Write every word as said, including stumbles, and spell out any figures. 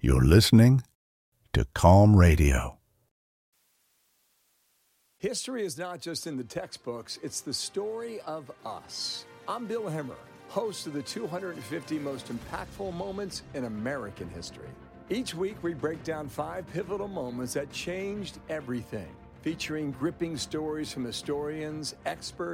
You're listening to Calm Radio. History is not just in the textbooks, it's the story of us. I'm Bill Hemmer, host of the two hundred fifty most impactful moments in American history. Each week, we break down five pivotal moments that changed everything, featuring gripping stories from historians, experts,